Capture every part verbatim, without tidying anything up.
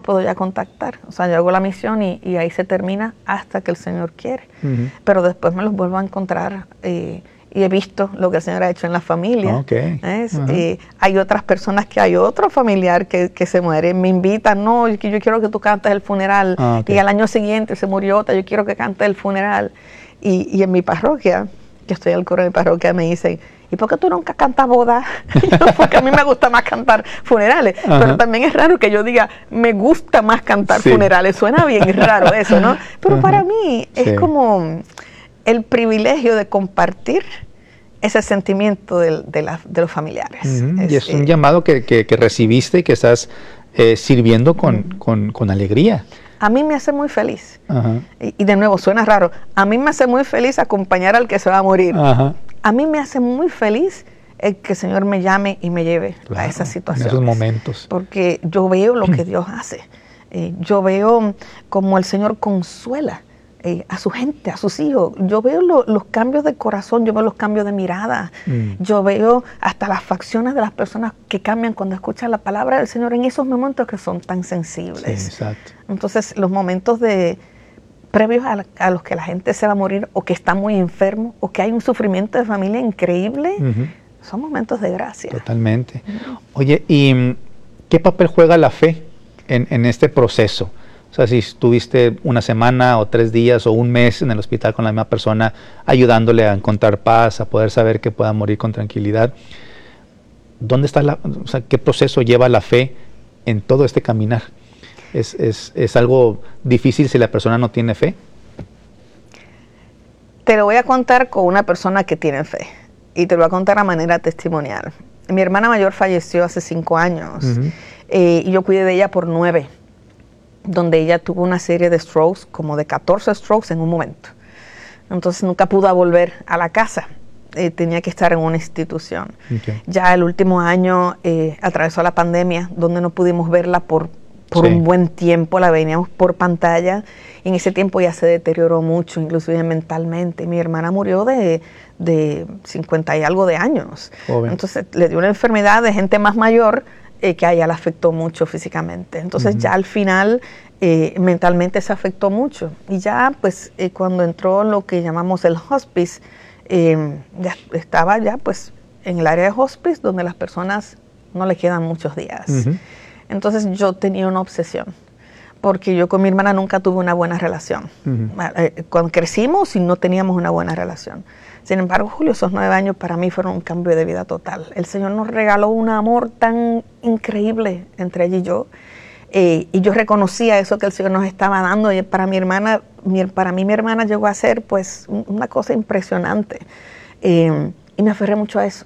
puedo ya contactar. O sea, yo hago la misión y, y ahí se termina hasta que el Señor quiere. Uh-huh. Pero después me los vuelvo a encontrar eh, y he visto lo que el Señor ha hecho en la familia. Okay. Uh-huh. eh, hay otras personas que hay otro familiar que, que se muere, me invitan, no, yo, yo quiero que tú cantes el funeral. Ah, okay. Y al año siguiente se murió otra, yo quiero que cantes el funeral. Y, y en mi parroquia, yo estoy al coro de mi parroquia, me dicen, ¿y por qué tú nunca cantas bodas? Porque a mí me gusta más cantar funerales. Ajá. Pero también es raro que yo diga, me gusta más cantar sí. funerales. Suena bien raro eso, ¿no? Pero Ajá. para mí es sí. como el privilegio de compartir ese sentimiento de, de, la, de los familiares. Uh-huh. Es, y es un eh, llamado que, que, que recibiste y que estás eh, sirviendo con, uh-huh. con, con alegría. A mí me hace muy feliz. Ajá. Y, y de nuevo, suena raro. A mí me hace muy feliz acompañar al que se va a morir. Ajá. A mí me hace muy feliz el que el Señor me llame y me lleve claro, a esa situación. En esos momentos. Porque yo veo lo que Dios hace. Eh, yo veo como el Señor consuela eh, a su gente, a sus hijos. Yo veo lo, los cambios de corazón, yo veo los cambios de mirada. Mm. Yo veo hasta las facciones de las personas que cambian cuando escuchan la palabra del Señor en esos momentos que son tan sensibles. Sí, exacto. Entonces, los momentos de previos a, la, a los que la gente se va a morir o que está muy enfermo o que hay un sufrimiento de familia increíble, uh-huh. son momentos de gracia. Totalmente. Uh-huh. Oye, ¿y qué papel juega la fe en, en este proceso? O sea, si estuviste una semana o tres días o un mes en el hospital con la misma persona, ayudándole a encontrar paz, a poder saber que pueda morir con tranquilidad, ¿dónde está la, o sea, qué proceso lleva la fe en todo este caminar? ¿Es, es, ¿Es algo difícil si la persona no tiene fe? Te lo voy a contar con una persona que tiene fe y te lo voy a contar a manera testimonial. Mi hermana mayor falleció hace cinco años uh-huh. eh, y yo cuidé de ella por nueve, donde ella tuvo una serie de strokes, como de catorce strokes en un momento. Entonces nunca pudo volver a la casa. Eh, tenía que estar en una institución. Okay. Ya el último año eh, atravesó la pandemia, donde no pudimos verla por por sí. un buen tiempo, la veíamos por pantalla, y en ese tiempo ya se deterioró mucho, inclusive mentalmente. Mi hermana murió de, de cincuenta y algo de años. Joven. Entonces le dio una enfermedad de gente más mayor eh, que a ella la afectó mucho físicamente. Entonces uh-huh. ya al final eh, mentalmente se afectó mucho. Y ya pues eh, cuando entró lo que llamamos el hospice, eh, ya estaba ya pues en el área de hospice donde las personas no le quedan muchos días. Uh-huh. Entonces yo tenía una obsesión, porque yo con mi hermana nunca tuve una buena relación. Uh-huh. Cuando crecimos y no teníamos una buena relación. Sin embargo, Julio, esos nueve años para mí fueron un cambio de vida total. El Señor nos regaló un amor tan increíble entre ella y yo. Eh, y yo reconocía eso que el Señor nos estaba dando. Y para mi hermana, mi, para mí mi hermana llegó a ser pues una cosa impresionante. Eh, y me aferré mucho a eso.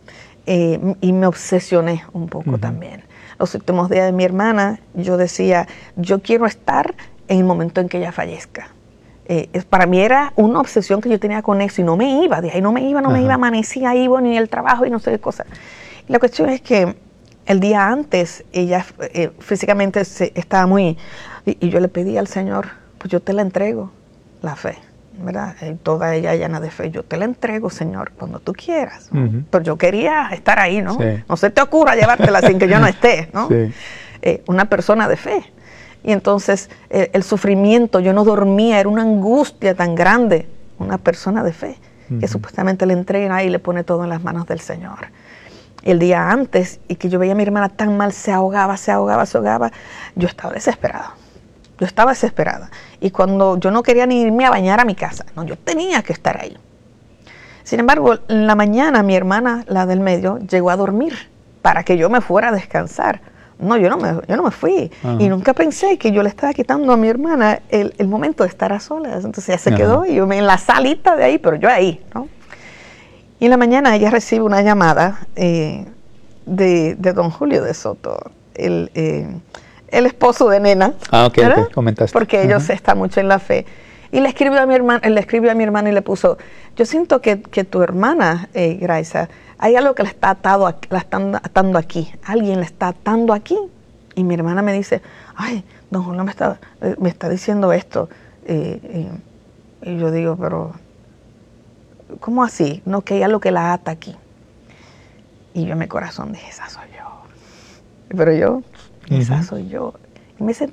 Eh, y me obsesioné un poco uh-huh. también. Los últimos días de mi hermana, yo decía, yo quiero estar en el momento en que ella fallezca. Eh, es, para mí era una obsesión que yo tenía con eso y no me iba, de ahí no me iba, no Ajá. me iba, amanecía ahí, bueno, y el trabajo y no sé qué cosa. Y la cuestión es que el día antes ella eh, físicamente se, estaba muy, y, y yo le pedí al Señor, pues yo te la entrego, la fe, ¿verdad? Y toda ella llena de fe, yo te la entrego, Señor, cuando tú quieras, ¿no? Uh-huh. Pero yo quería estar ahí, ¿no? Sí. No se te ocurra llevártela sin que yo no esté, ¿no? Sí. Eh, una persona de fe. Y entonces eh, el sufrimiento, yo no dormía, era una angustia tan grande, una persona de fe, uh-huh. que supuestamente le entrega y le pone todo en las manos del Señor. Y el día antes, y que yo veía a mi hermana tan mal, se ahogaba, se ahogaba, se ahogaba, yo estaba desesperada. Yo estaba desesperada. Y cuando yo no quería ni irme a bañar a mi casa, no, yo tenía que estar ahí. Sin embargo, en la mañana mi hermana, la del medio, llegó a dormir para que yo me fuera a descansar. No, yo no me, yo no me fui. Ajá. Y nunca pensé que yo le estaba quitando a mi hermana el, el momento de estar a solas. Entonces ella se Ajá. quedó y yo me, en la salita de ahí, pero yo ahí, ¿no? Y en la mañana ella recibe una llamada eh, de, de don Julio de Soto, el... Eh, el esposo de Nena, ah, okay, okay. Comentaste. Porque uh-huh. ellos están mucho en la fe. Y le escribió a mi hermana, le escribió a mi hermana y le puso, yo siento que, que tu hermana, eh, Graisa, hay algo que le está atado, a, la están atando aquí. Alguien le está atando aquí. Y mi hermana me dice, ay, don Julio me está, eh, me está diciendo esto. Eh, eh, y yo digo, pero, ¿cómo así? No, que hay algo que la ata aquí. Y yo en mi corazón dije, esa soy yo. Pero yo... esa uh-huh. soy yo. Y me sentí